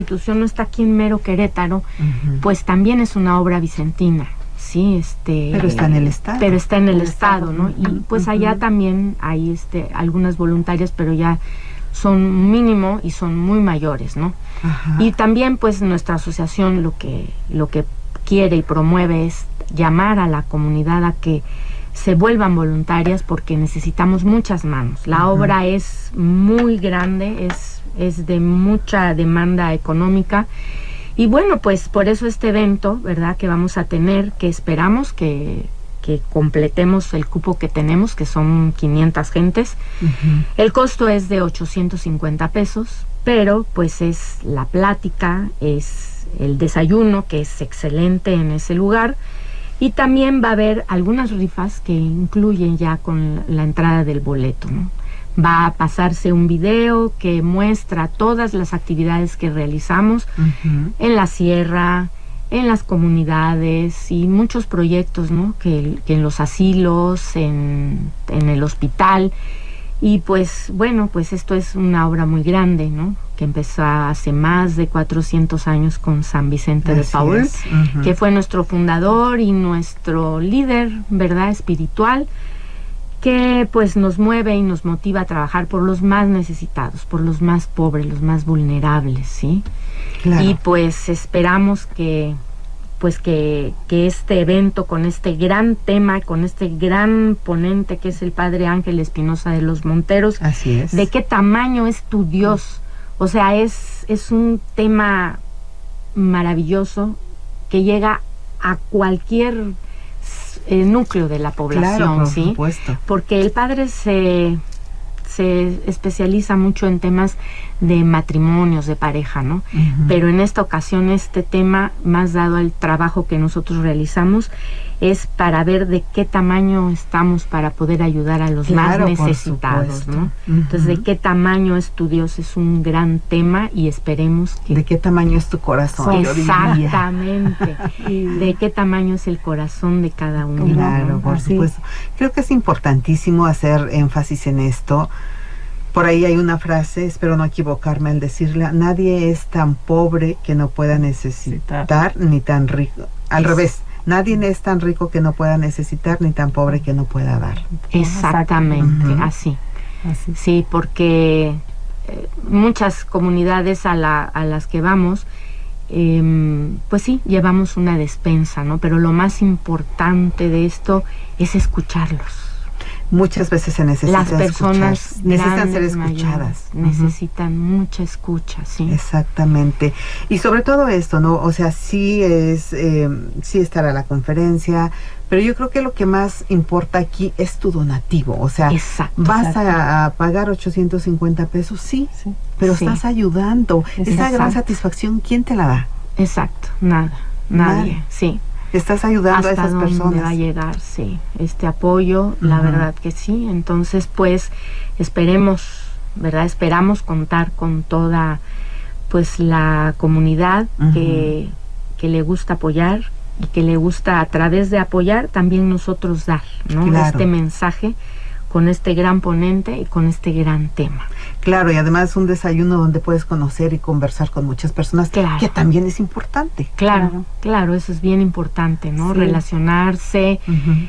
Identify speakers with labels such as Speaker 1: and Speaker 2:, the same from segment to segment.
Speaker 1: institución no está aquí en mero Querétaro, pues también es una obra vicentina, sí,
Speaker 2: pero está en el estado.
Speaker 1: Pero está en el estado, ¿no? Y pues allá también hay algunas voluntarias, pero ya son mínimo y son muy mayores, ¿no?
Speaker 2: Ajá.
Speaker 1: Y también pues nuestra asociación lo que quiere y promueve es llamar a la comunidad a que se vuelvan voluntarias, porque necesitamos muchas manos. La obra es muy grande, es de mucha demanda económica, y bueno, pues por eso este evento, ¿verdad?, que vamos a tener, que esperamos que completemos el cupo que tenemos, que son 500 gentes. El costo es de 850 pesos, pero pues es la plática, es el desayuno, que es excelente en ese lugar, y también va a haber algunas rifas que incluyen ya con la entrada del boleto, ¿no? Va a pasarse un video que muestra todas las actividades que realizamos en la sierra, en las comunidades, y muchos proyectos, ¿no?, que en los asilos, en el hospital. Y pues bueno, pues esto es una obra muy grande, ¿no?, que empezó hace más de 400 años con San Vicente de Paúl, que fue nuestro fundador y nuestro líder, ¿verdad?, espiritual, que pues nos mueve y nos motiva a trabajar por los más necesitados, por los más pobres, los más vulnerables, ¿sí?
Speaker 2: Claro.
Speaker 1: Y pues esperamos que este evento, con este gran tema, con este gran ponente que es el Padre Ángel Espinosa de los Monteros,
Speaker 2: así es,
Speaker 1: de qué tamaño es tu Dios. O sea, es un tema maravilloso que llega a cualquier núcleo de la población,
Speaker 2: claro, por
Speaker 1: ¿sí?
Speaker 2: supuesto.
Speaker 1: Porque el Padre se especializa mucho en temas de matrimonios, de pareja, ¿no? Pero en esta ocasión este tema, más dado al trabajo que nosotros realizamos, es para ver de qué tamaño estamos para poder ayudar a los más necesitados, ¿no? Entonces, de qué tamaño es tu Dios es un gran tema, y esperemos que...
Speaker 2: ¿De qué tamaño es tu corazón?
Speaker 1: Exactamente. ¿De qué tamaño es el corazón de cada uno?
Speaker 2: Claro,
Speaker 1: ¿no?
Speaker 2: por supuesto. Creo que es importantísimo hacer énfasis en esto. Por ahí hay una frase, espero no equivocarme al decirla: nadie es tan pobre que no pueda necesitar, ni tan rico. Al revés, nadie es tan rico que no pueda necesitar, ni tan pobre que no pueda dar.
Speaker 1: Exactamente, así. Sí, porque muchas comunidades a las que vamos, pues sí, llevamos una despensa, ¿no? Pero lo más importante de esto es escucharlos.
Speaker 2: Muchas veces se necesita
Speaker 1: las personas
Speaker 2: necesitan ser escuchadas,
Speaker 1: necesitan mucha escucha, sí.
Speaker 2: Exactamente. Y sobre todo esto, ¿no? O sea, sí estará la conferencia, pero yo creo que lo que más importa aquí es tu donativo. O sea, vas a pagar 850 pesos, sí, pero estás ayudando. Esa gran satisfacción, ¿quién te la da?
Speaker 1: Exacto, nadie, sí.
Speaker 2: Estás ayudando a esas personas. ¿Hasta dónde
Speaker 1: va a llegar, sí, este apoyo? La verdad que sí. Entonces, pues, esperemos, ¿verdad? Esperamos contar con toda, pues, la comunidad que le gusta apoyar, y que le gusta, a través de apoyar, también nosotros dar, ¿no? Claro. Este mensaje, con este gran ponente y con este gran tema.
Speaker 2: Claro, y además un desayuno donde puedes conocer y conversar con muchas personas, que también es importante.
Speaker 1: Claro, eso es bien importante, ¿no? Sí. Relacionarse,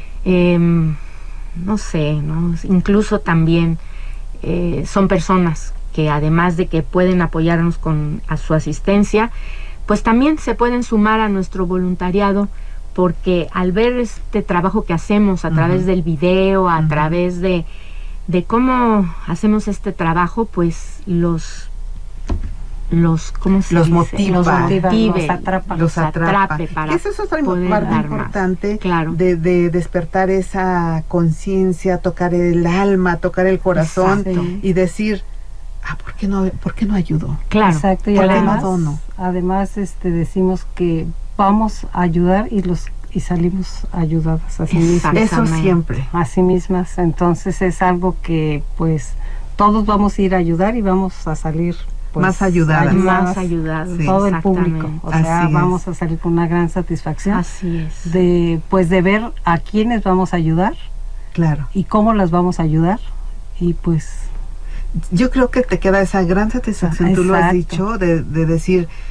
Speaker 1: no sé, ¿no? Incluso también son personas que, además de que pueden apoyarnos a su asistencia, pues también se pueden sumar a nuestro voluntariado, porque al ver este trabajo que hacemos a través del video, a través de cómo hacemos este trabajo, pues los ¿cómo se dice?
Speaker 2: Los
Speaker 1: atrape para
Speaker 2: eso es otra parte importante,
Speaker 1: claro,
Speaker 2: de despertar esa conciencia, tocar el alma, tocar el corazón. Y decir, ¿por qué no ayudo?
Speaker 1: Claro.
Speaker 3: Exacto. Y además decimos que vamos a ayudar y salimos ayudadas a sí mismas.
Speaker 2: Eso siempre.
Speaker 3: A sí mismas. Entonces es algo que pues todos vamos a ir a ayudar y vamos a salir pues,
Speaker 2: más ayudadas.
Speaker 1: Más ayudados.
Speaker 3: Sí. Todo el público. O sea, vamos a salir con una gran satisfacción.
Speaker 1: Así es.
Speaker 3: De ver a quiénes vamos a ayudar.
Speaker 2: Claro.
Speaker 3: Y cómo las vamos a ayudar. Y pues
Speaker 2: yo creo que te queda esa gran satisfacción, tú lo has dicho, de decir,